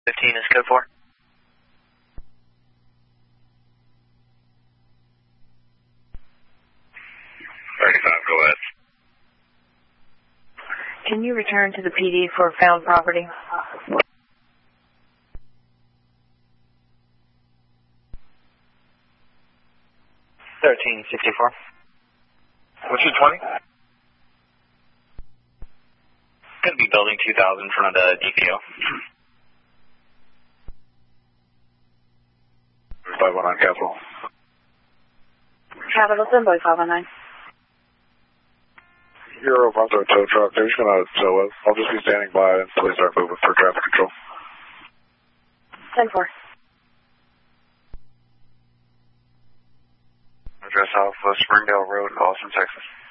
15 is code 4. Go ahead. Can you return to the PD for found property? 1364. What's your 20? Could be building 2000 in front of the DPO. 519 Capital. Capital 7.519. You're over onto a tow truck. They're just going to tow us. I'll just be standing by until they start moving for traffic control. 10-4. Address off Springdale Road, Austin, Texas.